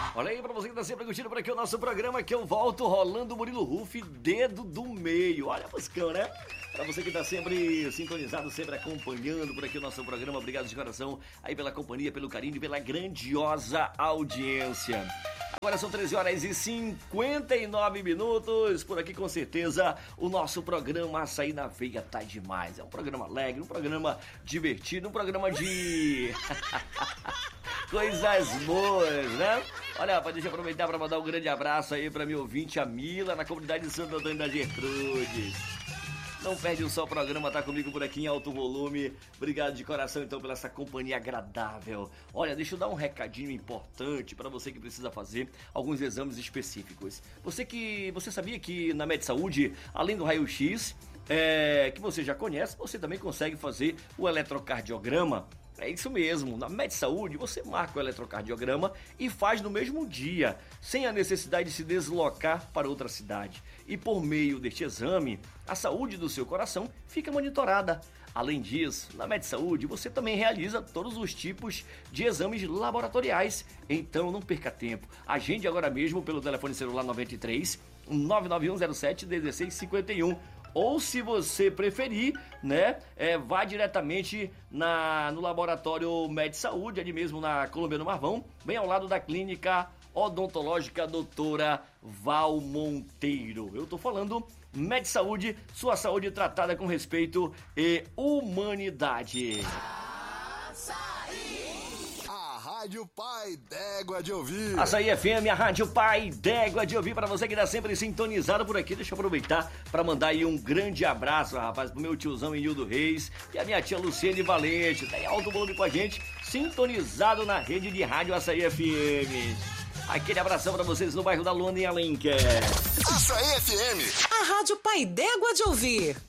Olha aí pra você que tá sempre curtindo por aqui o nosso programa, que eu volto rolando o Murilo Ruff, dedo do meio. Olha, Buscão, né? Pra você que tá sempre sintonizado, sempre acompanhando por aqui o nosso programa, obrigado de coração aí pela companhia, pelo carinho e pela grandiosa audiência. Agora são 13 horas e 59 minutos, por aqui com certeza o nosso programa Açaí na Veia tá demais. É um programa alegre, um programa divertido, um programa de coisas boas, né? Olha, rapaz, deixa eu aproveitar para mandar um grande abraço aí para meu ouvinte, a Mila, na comunidade de Santo Antônio da Gertrudes. Não perde um só programa, tá comigo por aqui em alto volume. Obrigado de coração, então, pela essa companhia agradável. Olha, deixa eu dar um recadinho importante para você que precisa fazer alguns exames específicos. Você sabia que na MedSaúde, além do raio-x, que você já conhece, você também consegue fazer o eletrocardiograma? É isso mesmo, na MedSaúde você marca o eletrocardiograma e faz no mesmo dia, sem a necessidade de se deslocar para outra cidade. E por meio deste exame, a saúde do seu coração fica monitorada. Além disso, na MedSaúde você também realiza todos os tipos de exames laboratoriais. Então não perca tempo. Agende agora mesmo pelo telefone celular 93 99107 1651. Ou se você preferir, né, vá diretamente no laboratório MedSaúde, ali mesmo na Colombiano Marvão, bem ao lado da clínica odontológica Doutora Val Monteiro. Eu tô falando MedSaúde, sua saúde tratada com respeito e humanidade. Rádio Pai d'Égua de Ouvir. Açaí FM, a Rádio Pai d'Égua de Ouvir, para você que está sempre sintonizado por aqui. Deixa eu aproveitar para mandar aí um grande abraço, rapaz, pro meu tiozão Enildo Reis e a minha tia Luciene Valente. Tá em alto volume com a gente, sintonizado na rede de rádio Açaí FM. Aquele abração para vocês no bairro da Lona, em Alenquer. Açaí FM, a Rádio Pai d'Égua de Ouvir.